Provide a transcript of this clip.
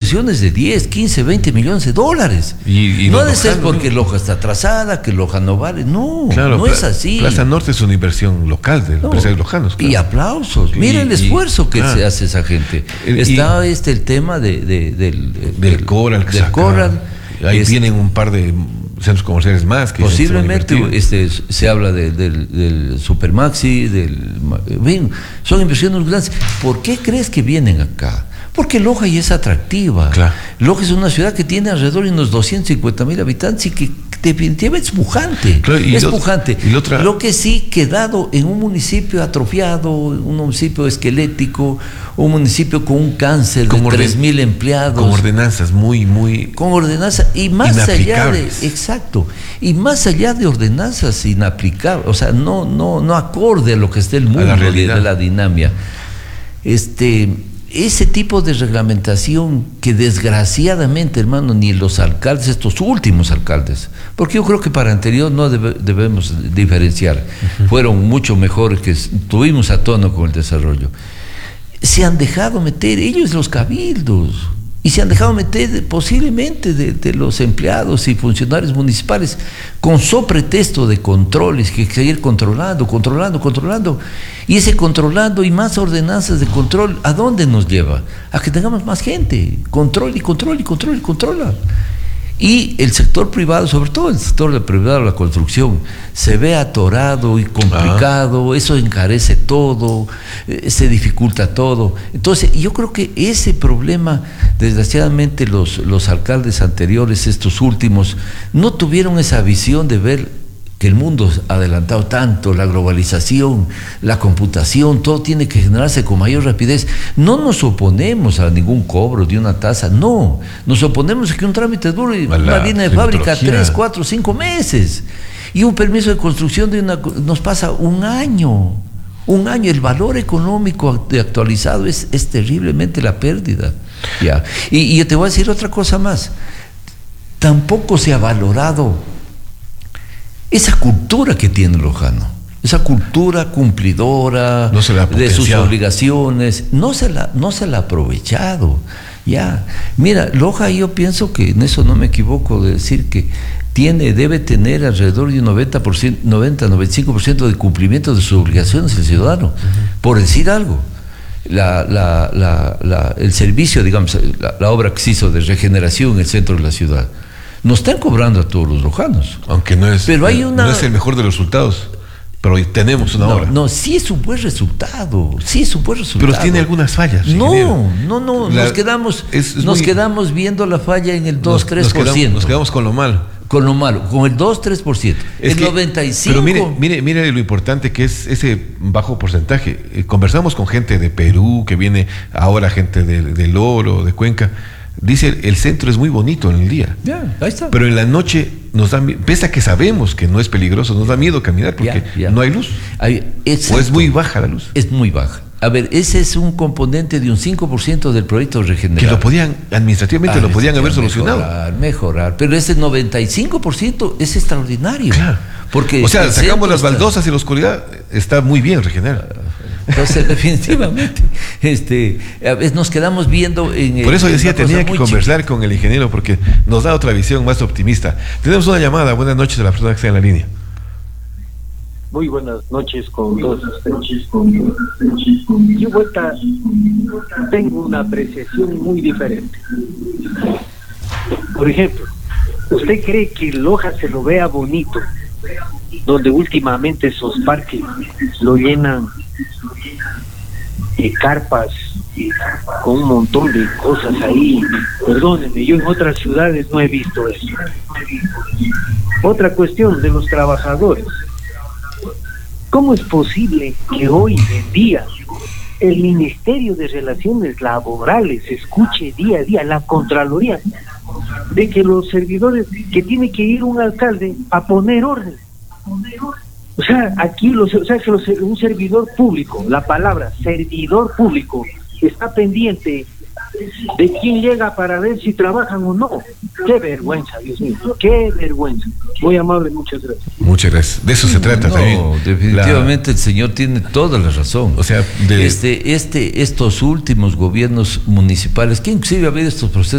inversiones de 10, 15, 20 millones de dólares. Y no los debe ser lojanos, porque Loja está atrasada, que Loja no vale. No, claro, no es así. Plaza Norte es una inversión local de empresarios lojanos. Claro. Y aplausos. Mira el esfuerzo que se hace esa gente. Está el tema del Coral. Ahí vienen un par de centros comerciales más que posiblemente se habla del Supermaxi, son inversiones grandes. ¿Por qué crees que vienen acá? Porque Loja ya es atractiva. Claro. Loja es una ciudad que tiene alrededor de unos 250,000 habitantes y que definitivamente es pujante. Claro, es pujante. Lo que sí, quedado en un municipio atrofiado, un municipio esquelético, un municipio con un cáncer de 3,000 empleados. Con ordenanzas con ordenanzas y más allá de. Exacto. Y más allá de ordenanzas inaplicables, o sea, no acorde a lo que esté el mundo de la dinámica. Ese tipo de reglamentación que desgraciadamente, hermano, ni los alcaldes, estos últimos alcaldes, porque yo creo que para anterior no debemos diferenciar, fueron mucho mejores, que estuvimos a tono con el desarrollo, se han dejado meter ellos los cabildos, y se han dejado meter posiblemente de los empleados y funcionarios municipales con pretexto de controles, que hay que seguir controlando, y ese controlando y más ordenanzas de control, ¿a dónde nos lleva? A que tengamos más gente, controla. Y el sector privado, sobre todo el sector privado de la construcción, se ve atorado y complicado, eso encarece todo, se dificulta todo. Entonces, yo creo que ese problema, desgraciadamente, los alcaldes anteriores, estos últimos, no tuvieron esa visión de ver que el mundo ha adelantado tanto, la globalización, la computación, todo tiene que generarse con mayor rapidez. No nos oponemos a ningún cobro de una tasa, no. Nos oponemos a que un trámite dure una línea de fábrica 3, 4, 5 meses. Y un permiso de construcción nos pasa un año. El valor económico actualizado es terriblemente la pérdida. Ya. Y yo te voy a decir otra cosa más. Tampoco se ha valorado esa cultura que tiene el lojano, esa cultura cumplidora de sus obligaciones, no se la ha aprovechado. Ya, mira, Loja, yo pienso que en eso no me equivoco de decir que debe tener alrededor de un 90-95% de cumplimiento de sus obligaciones el ciudadano, por decir algo. El servicio, digamos, la obra que se hizo de regeneración en el centro de la ciudad, nos están cobrando a todos los lojanos. Aunque no es el mejor de los resultados, pero tenemos una obra. No, sí es un buen resultado. Pero tiene algunas fallas. No. Nos quedamos viendo la falla en el 2-3%. Nos quedamos con lo malo. Con el 2-3%. El 95%. Pero mire lo importante que es ese bajo porcentaje. Conversamos con gente de Perú, que viene ahora gente del Oro, de Cuenca. Dice, el centro es muy bonito en el día. Ya, ahí está. Pero en la noche nos da, pese a que sabemos que no es peligroso, nos da miedo caminar porque no hay luz. O es muy baja la luz. Es muy baja. A ver, ese es un componente de un 5% del proyecto regenerado. Administrativamente lo podían haber solucionado. Mejorar. Pero ese 95% es extraordinario. Claro. Porque sacamos las baldosas y la oscuridad, está muy bien regenerar. Entonces, definitivamente, a veces nos quedamos viendo Por eso decía, tenía que conversar con el ingeniero, porque nos da otra visión más optimista. Tenemos una llamada. Buenas noches a la persona que está en la línea. Muy buenas noches con todos ustedes. Yo tengo una apreciación muy diferente. Por ejemplo, ¿usted cree que Loja se lo vea bonito, donde últimamente esos parques lo llenan de carpas con un montón de cosas ahí? Perdónenme, yo en otras ciudades no he visto eso. Otra cuestión de los trabajadores. ¿Cómo es posible que hoy en día el Ministerio de Relaciones Laborales escuche día a día, la Contraloría, de que los servidores, que tiene que ir un alcalde a poner orden? O sea, aquí un servidor público, la palabra servidor público, está pendiente de quién llega para ver si trabajan o no. Qué vergüenza, Dios mío, qué vergüenza. Muy amable, muchas gracias. Muchas gracias. De eso se trata también. Definitivamente el señor tiene toda la razón. O sea, estos últimos gobiernos municipales, que inclusive ha habido estos procesos